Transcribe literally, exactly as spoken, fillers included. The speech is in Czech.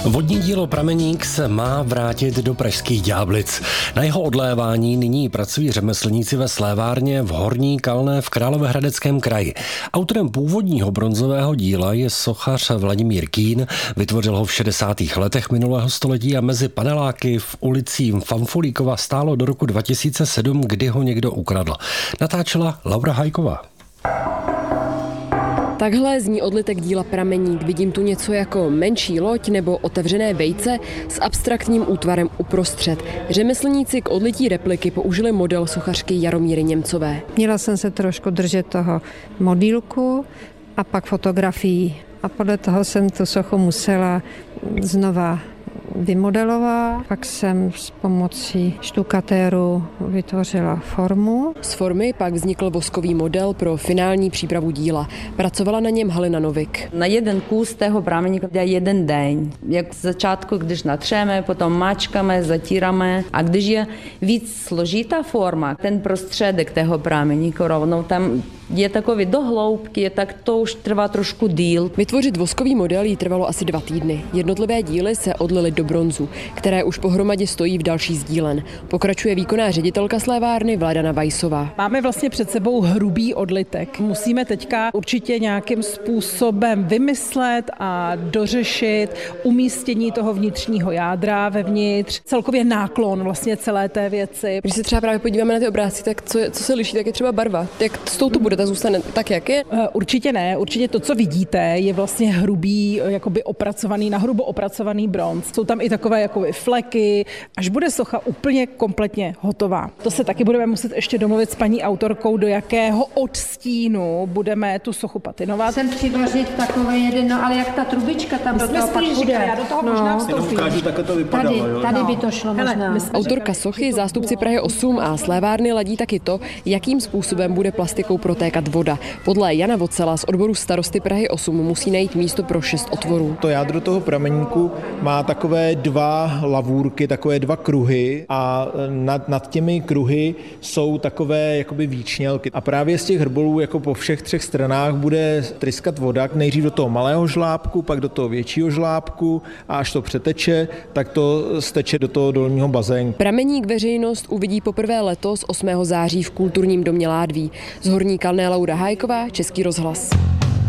Vodní dílo Prameník se má vrátit do pražských Ďáblic. Na jeho odlévání nyní pracují řemeslníci ve slévárně v Horní Kalné v Královéhradeckém kraji. Autorem původního bronzového díla je sochař Vladimír Kín. Vytvořil ho v šedesátých letech minulého století a mezi paneláky v ulici Fanfolíkova stálo do roku dva tisíce sedm, kdy ho někdo ukradl. Natáčela Laura Hajková. Takhle zní odlitek díla Prameník. Vidím tu něco jako menší loď nebo otevřené vejce s abstraktním útvarem uprostřed. Řemeslníci k odlití repliky použili model sochařky Jaromíry Němcové. Měla jsem se trošku držet toho modílku a pak fotografií. A podle toho jsem tu sochu musela znova vymodelovat. Pak jsem s pomocí štukatéru vytvořila formu. Z formy pak vznikl voskový model pro finální přípravu díla. Pracovala na něm Halina Novik. Na jeden kus toho prameníku jde jeden den. Jak z začátku, když natřeme, potom mačkáme, zatíráme. A když je víc složitá forma, ten prostředek toho prameníku rovnou tam je takový do hloubky, tak to už trvá trošku díl. Vytvořit voskový model jí trvalo asi dva týdny. Jednotlivé díly se odlily do bronzu, které už pohromadě stojí v další z dílen. Pokračuje výkonná ředitelka slévárny Vladana Vajsová. Máme vlastně před sebou hrubý odlitek. Musíme teďka určitě nějakým způsobem vymyslet a dořešit umístění toho vnitřního jádra vevnitř, celkově náklon vlastně celé té věci. Když se třeba právě podíváme na ty obrázky, tak co, co se liší, tak je třeba barva. Jak s touto bude, ta zůstane tak, jak je? Určitě ne, určitě to, co vidíte, je vlastně hrubý, jakoby opracovaný, na hrubo opracovaný bronz. Jsou tam i takové jakoby fleky, až bude socha úplně kompletně hotová. To se taky budeme muset ještě domluvit s paní autorkou, do jakého odstínu budeme tu sochu patinovat. Jsem přiložit takový jeden, no ale jak ta trubička tam do toho pak bude. Já do toho možná vstoupím. Takhle to vypadalo, tady, jo? tady no. by to šlo možná. Autorka sochy, zástupci Prahy osm a slévárny ladí taky to, jakým způsobem bude plastikou protékat voda. Podle Jana Vocela z odboru starosty Prahy osm musí najít místo pro šest otvorů. To jádro toho prameníku má takové dva lavůrky, takové dva kruhy a nad, nad těmi kruhy jsou takové jakoby výčnělky. A právě z těch hrbolů jako po všech třech stranách bude tryskat voda, nejdřív do toho malého žlábku, pak do toho většího žlábku a až to přeteče, tak to steče do toho dolního bazénu. Prameník veřejnost uvidí poprvé letos osmého září v Kulturním domě Ládví. Z Horní Kalné Laura Hajková, Český rozhlas.